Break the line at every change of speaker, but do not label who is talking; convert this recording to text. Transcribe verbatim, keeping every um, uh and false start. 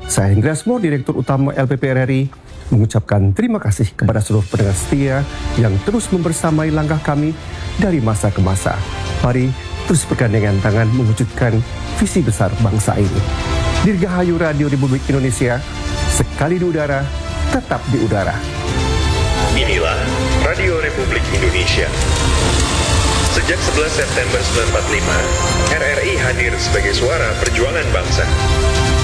Saya Hendra Asmor, Direktur Utama L P P R R I, mengucapkan terima kasih kepada seluruh pendengar setia yang terus membersamai langkah kami dari masa ke masa. Mari terus bergandengan tangan mewujudkan visi besar bangsa ini. Dirgahayu Radio Republik Indonesia, sekali di udara, tetap di udara.
Inilah Radio Republik Indonesia. Sejak sebelas September seribu sembilan ratus empat puluh lima, R R I hadir sebagai suara perjuangan bangsa.